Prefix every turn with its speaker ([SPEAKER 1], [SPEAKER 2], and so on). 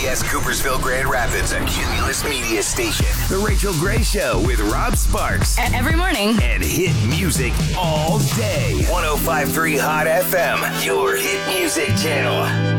[SPEAKER 1] KBS Coopersville Grand Rapids, a Cumulus Media station. The Rachel Gray Show with Rob Sparks.
[SPEAKER 2] Every morning.
[SPEAKER 1] And hit music all day. 105.3 Hot FM, your hit music channel.